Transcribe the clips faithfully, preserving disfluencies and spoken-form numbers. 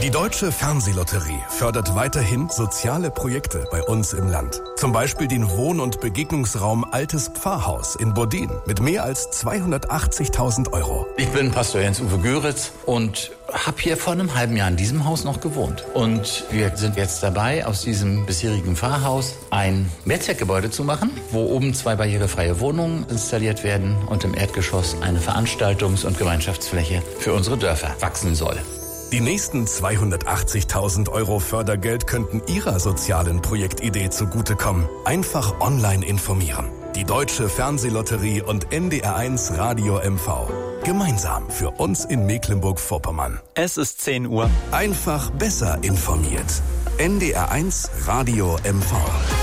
Die Deutsche Fernsehlotterie fördert weiterhin soziale Projekte bei uns im Land. Zum Beispiel den Wohn- und Begegnungsraum Altes Pfarrhaus in Bodin mit mehr als zweihundertachtzigtausend Euro. Ich bin Pastor Jens-Uwe Göritz und habe hier vor einem halben Jahr in diesem Haus noch gewohnt. Und wir sind jetzt dabei, aus diesem bisherigen Pfarrhaus ein Mehrzweckgebäude zu machen, wo oben zwei barrierefreie Wohnungen installiert werden und im Erdgeschoss eine Veranstaltungs- und Gemeinschaftsfläche für unsere Dörfer wachsen soll. Die nächsten zweihundertachtzigtausend Euro Fördergeld könnten Ihrer sozialen Projektidee zugutekommen. Einfach online informieren. Die Deutsche Fernsehlotterie und N D R eins Radio M V. Gemeinsam für uns in Mecklenburg-Vorpommern. Es ist zehn Uhr. Einfach besser informiert. N D R eins Radio M V.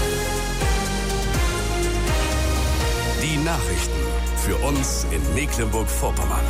Die Nachrichten für uns in Mecklenburg-Vorpommern.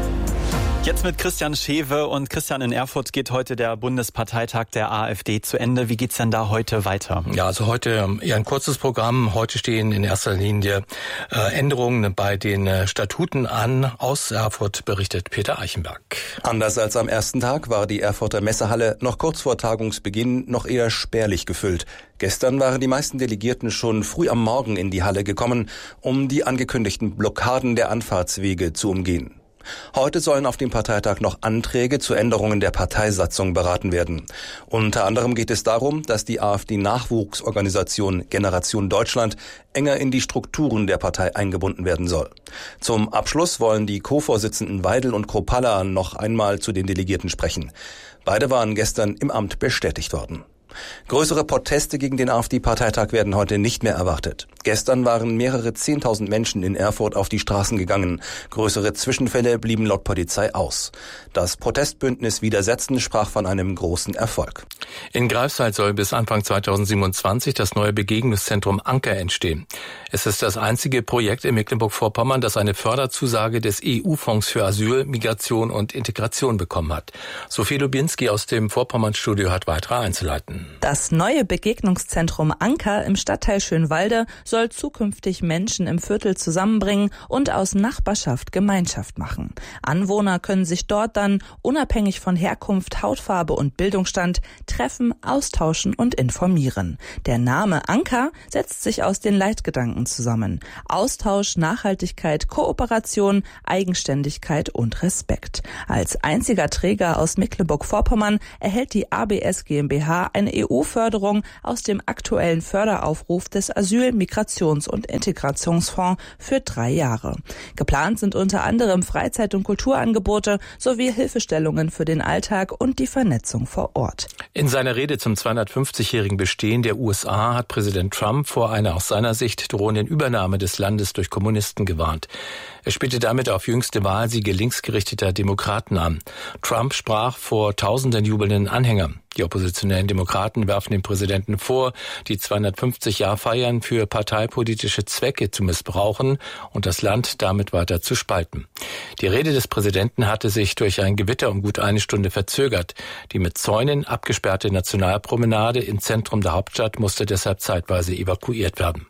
Jetzt mit Christian Schewe. Und Christian, in Erfurt geht heute der Bundesparteitag der AfD zu Ende. Wie geht's denn da heute weiter? Ja, also heute eher ein kurzes Programm. Heute stehen in erster Linie äh, Änderungen bei den äh, Statuten an. Aus Erfurt berichtet Peter Eichenberg. Anders als am ersten Tag war die Erfurter Messehalle noch kurz vor Tagungsbeginn noch eher spärlich gefüllt. Gestern waren die meisten Delegierten schon früh am Morgen in die Halle gekommen, um die angekündigten Blockaden der Anfahrtswege zu umgehen. Heute sollen auf dem Parteitag noch Anträge zu Änderungen der Parteisatzung beraten werden. Unter anderem geht es darum, dass die AfD-Nachwuchsorganisation Generation Deutschland enger in die Strukturen der Partei eingebunden werden soll. Zum Abschluss wollen die Co-Vorsitzenden Weidel und Kropalla noch einmal zu den Delegierten sprechen. Beide waren gestern im Amt bestätigt worden. Größere Proteste gegen den AfD-Parteitag werden heute nicht mehr erwartet. Gestern waren mehrere Zehntausend Menschen in Erfurt auf die Straßen gegangen. Größere Zwischenfälle blieben laut Polizei aus. Das Protestbündnis Widersetzen sprach von einem großen Erfolg. In Greifswald soll bis Anfang zweitausendsiebenundzwanzig das neue Begegnungszentrum Anker entstehen. Es ist das einzige Projekt in Mecklenburg-Vorpommern, das eine Förderzusage des E U-Fonds für Asyl, Migration und Integration bekommen hat. Sophie Lubinski aus dem Vorpommern-Studio hat weitere Einzelheiten. Das neue Begegnungszentrum Anker im Stadtteil Schönwalde soll zukünftig Menschen im Viertel zusammenbringen und aus Nachbarschaft Gemeinschaft machen. Anwohner können sich dort dann, unabhängig von Herkunft, Hautfarbe und Bildungsstand, treffen, austauschen und informieren. Der Name Anker setzt sich aus den Leitgedanken zusammen. Austausch, Nachhaltigkeit, Kooperation, Eigenständigkeit und Respekt. Als einziger Träger aus Mecklenburg-Vorpommern erhält die A B S GmbH eine E U-Förderung aus dem aktuellen Förderaufruf des Asyl-, Migrations- und Integrationsfonds für drei Jahre. Geplant sind unter anderem Freizeit- und Kulturangebote sowie Hilfestellungen für den Alltag und die Vernetzung vor Ort. In seiner Rede zum zweihundertfünfzigjährigen Bestehen der U S A hat Präsident Trump vor einer aus seiner Sicht drohenden Übernahme des Landes durch Kommunisten gewarnt. Er spielte damit auf jüngste Wahlsiege linksgerichteter Demokraten an. Trump sprach vor tausenden jubelnden Anhängern. Die oppositionellen Demokraten werfen dem Präsidenten vor, die zweihundertfünfzig-Jahr-Feiern für parteipolitische Zwecke zu missbrauchen und das Land damit weiter zu spalten. Die Rede des Präsidenten hatte sich durch ein Gewitter um gut eine Stunde verzögert. Die mit Zäunen abgesperrte Nationalpromenade im Zentrum der Hauptstadt musste deshalb zeitweise evakuiert werden.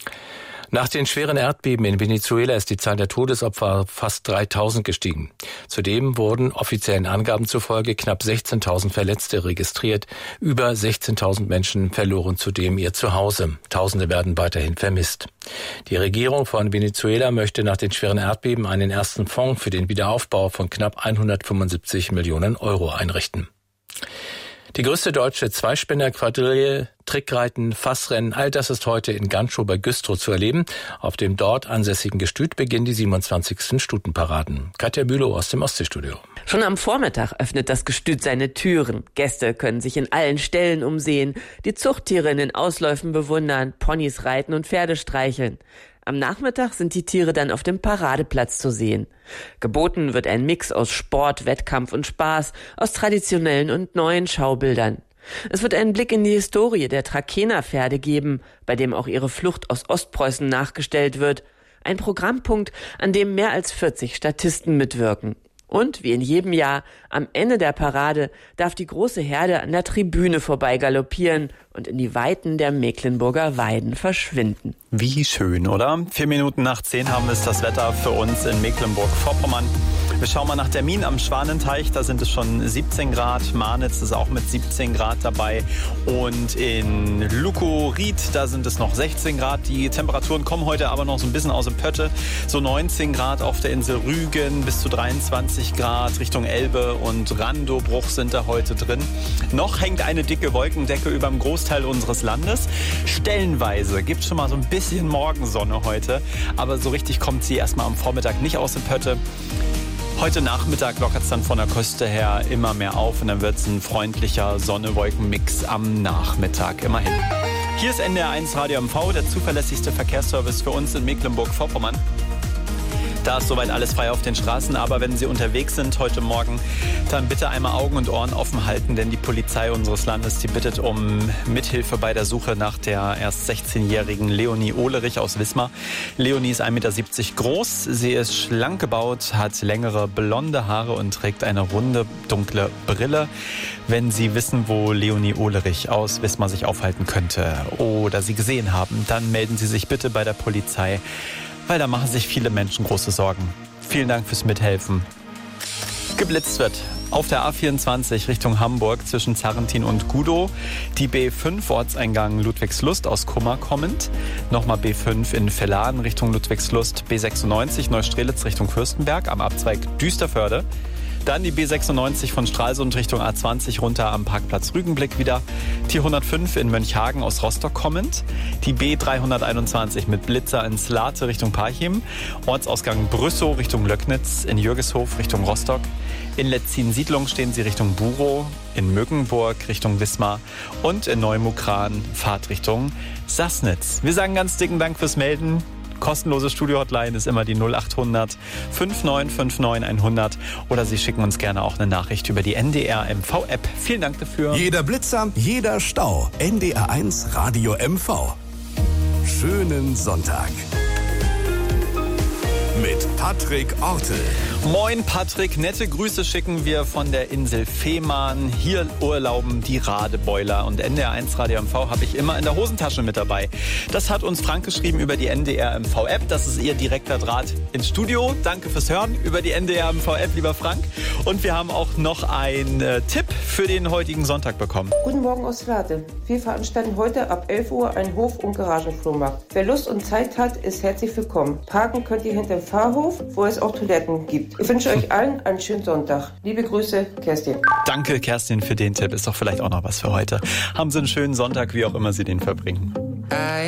Nach den schweren Erdbeben in Venezuela ist die Zahl der Todesopfer fast dreitausend gestiegen. Zudem wurden offiziellen Angaben zufolge knapp sechzehntausend Verletzte registriert. Über sechzehntausend Menschen verloren zudem ihr Zuhause. Tausende werden weiterhin vermisst. Die Regierung von Venezuela möchte nach den schweren Erdbeben einen ersten Fonds für den Wiederaufbau von knapp hundertfünfundsiebzig Millionen Euro einrichten. Die größte deutsche Zweispänner-Quadrille, Trickreiten, Fassrennen, all das ist heute in Ganchow bei Güstrow zu erleben. Auf dem dort ansässigen Gestüt beginnen die siebenundzwanzigsten Stutenparaden. Katja Bülow aus dem Ostseestudio. Schon am Vormittag öffnet das Gestüt seine Türen. Gäste können sich in allen Ställen umsehen, die Zuchttiere in den Ausläufen bewundern, Ponys reiten und Pferde streicheln. Am Nachmittag sind die Tiere dann auf dem Paradeplatz zu sehen. Geboten wird ein Mix aus Sport, Wettkampf und Spaß, aus traditionellen und neuen Schaubildern. Es wird einen Blick in die Historie der Trakehner-Pferde geben, bei dem auch ihre Flucht aus Ostpreußen nachgestellt wird. Ein Programmpunkt, an dem mehr als vierzig Statisten mitwirken. Und, wie in jedem Jahr, am Ende der Parade darf die große Herde an der Tribüne vorbei galoppieren und in die Weiten der Mecklenburger Weiden verschwinden. Wie schön, oder? Vier Minuten nach zehn haben wir es das Wetter für uns in Mecklenburg-Vorpommern. Wir schauen mal nach Termin am Schwanenteich, da sind es schon siebzehn Grad. Marnitz ist auch mit siebzehn Grad dabei. Und in Lukoried, da sind es noch sechzehn Grad. Die Temperaturen kommen heute aber noch so ein bisschen aus dem Pötte. So neunzehn Grad auf der Insel Rügen, bis zu dreiundzwanzig Grad Richtung Elbe und Randobruch sind da heute drin. Noch hängt eine dicke Wolkendecke über dem Großteil unseres Landes. Stellenweise gibt es schon mal so ein bisschen Morgensonne heute, aber so richtig kommt sie erstmal am Vormittag nicht aus dem Pötte. Heute Nachmittag lockert es dann von der Küste her immer mehr auf und dann wird es ein freundlicher Sonne-Wolken-Mix am Nachmittag immerhin. Hier ist N D R eins Radio M V, der zuverlässigste Verkehrsservice für uns in Mecklenburg-Vorpommern. Da ist soweit alles frei auf den Straßen, aber wenn Sie unterwegs sind heute Morgen, dann bitte einmal Augen und Ohren offen halten, denn die Polizei unseres Landes, die bittet um Mithilfe bei der Suche nach der erst sechzehnjährigen Leonie Ohlerich aus Wismar. Leonie ist ein Meter siebzig groß, sie ist schlank gebaut, hat längere blonde Haare und trägt eine runde, dunkle Brille. Wenn Sie wissen, wo Leonie Ohlerich aus Wismar sich aufhalten könnte oder Sie gesehen haben, dann melden Sie sich bitte bei der Polizei, weil da machen sich viele Menschen große Sorgen. Vielen Dank fürs Mithelfen. Geblitzt wird auf der A vierundzwanzig Richtung Hamburg zwischen Zarrentin und Gudow. Die B fünf Ortseingang Ludwigslust aus Kummer kommend. Nochmal B fünf in Velladen Richtung Ludwigslust. B sechsundneunzig Neustrelitz Richtung Fürstenberg am Abzweig Düsterförde. Dann die B sechsundneunzig von Stralsund Richtung A zwanzig runter am Parkplatz Rügenblick wieder. T hundertfünf in Mönchhagen aus Rostock kommend. Die B dreihunderteinundzwanzig mit Blitzer ins Late Richtung Parchim. Ortsausgang Brüssow Richtung Löcknitz. In Jürgeshof Richtung Rostock. In Letzin-Siedlung stehen Sie Richtung Burow. In Möckenburg Richtung Wismar. Und in Neumukran Fahrtrichtung Sassnitz. Wir sagen ganz dicken Dank fürs Melden. Kostenlose Studio-Hotline ist immer die null acht hundert neunundfünfzig neunundfünfzig hundert oder Sie schicken uns gerne auch eine Nachricht über die N D R M V-App. Vielen Dank dafür. Jeder Blitzer, jeder Stau. N D R eins Radio M V. Schönen Sonntag. Mit Patrick Ortel. Moin Patrick, nette Grüße schicken wir von der Insel Fehmarn. Hier urlauben die Radebeuler und N D R eins Radio M V habe ich immer in der Hosentasche mit dabei. Das hat uns Frank geschrieben über die N D R M V-App. Das ist ihr direkter Draht ins Studio. Danke fürs Hören über die N D R M V-App, lieber Frank. Und wir haben auch noch einen äh, Tipp für den heutigen Sonntag bekommen. Guten Morgen aus Flate. Wir veranstalten heute ab elf Uhr einen Hof- und Garagenflohmarkt. Wer Lust und Zeit hat, ist herzlich willkommen. Parken könnt ihr hinter dem Fahrhof, wo es auch Toiletten gibt. Ich wünsche euch allen einen schönen Sonntag. Liebe Grüße, Kerstin. Danke, Kerstin, für den Tipp. Ist doch vielleicht auch noch was für heute. Haben Sie einen schönen Sonntag, wie auch immer Sie den verbringen.